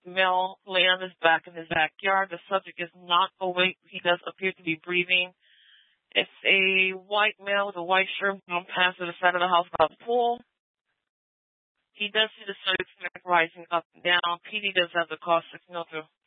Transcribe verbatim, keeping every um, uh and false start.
male laying on his back in his backyard. The subject is not awake. He does appear to be breathing. It's a white male with a white shirt going past to the side of the house by the pool. He does see the subject's neck rising up and down. P D does have the call six oh two.